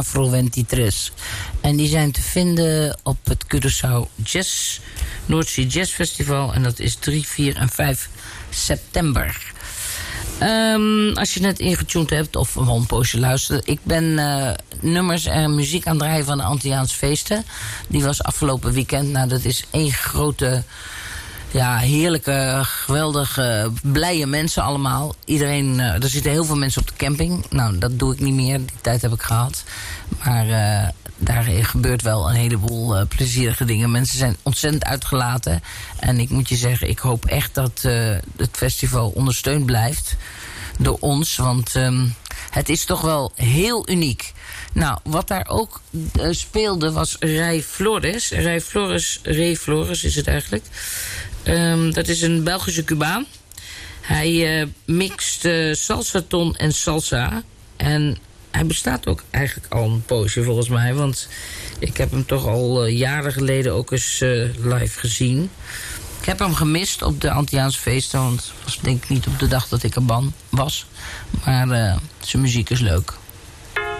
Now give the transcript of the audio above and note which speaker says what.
Speaker 1: Afro 23. En die zijn te vinden op het Curaçao Jazz, Noordzee Jazz Festival. En dat is 3, 4 en 5 september. Als je net ingetuned hebt of wel een poosje luistert. Ik ben nummers en muziek aan het draaien van de Antilliaans Feesten. Die was afgelopen weekend. Nou, dat is één grote, ja, heerlijke, geweldige, blije mensen allemaal. Iedereen, er zitten heel veel mensen op de camping. Nou, dat doe ik niet meer. Die tijd heb ik gehad. Maar daar gebeurt wel een heleboel plezierige dingen. Mensen zijn ontzettend uitgelaten. En ik moet je zeggen, ik hoop echt dat het festival ondersteund blijft door ons. Want het is toch wel heel uniek. Nou, wat daar ook speelde was Ray Flores. Ray Flores is het eigenlijk. Dat is een Belgische Cubaan. Hij mixt salsaton en salsa. En hij bestaat ook eigenlijk al een poosje volgens mij. Want ik heb hem toch al jaren geleden ook eens live gezien. Ik heb hem gemist op de Antilliaanse Feesten. Want het was denk ik niet op de dag dat ik er was. Maar zijn muziek is leuk.